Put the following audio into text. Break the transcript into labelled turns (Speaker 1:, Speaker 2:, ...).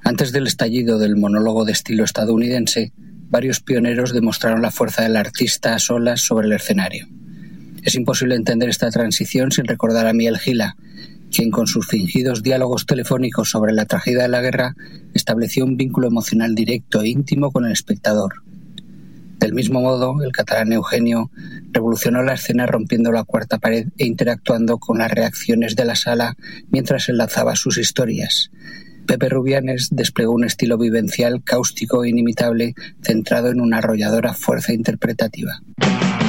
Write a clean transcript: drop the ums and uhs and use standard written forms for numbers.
Speaker 1: Antes del estallido del monólogo de estilo estadounidense, varios pioneros demostraron la fuerza del artista a solas sobre el escenario. Es imposible entender esta transición sin recordar a Miguel Gila, quien con sus fingidos diálogos telefónicos sobre la tragedia de la guerra estableció un vínculo emocional directo e íntimo con el espectador. Del mismo modo, el catalán Eugenio revolucionó la escena rompiendo la cuarta pared e interactuando con las reacciones de la sala mientras enlazaba sus historias. Pepe Rubianes desplegó un estilo vivencial cáustico e inimitable centrado en una arrolladora fuerza interpretativa.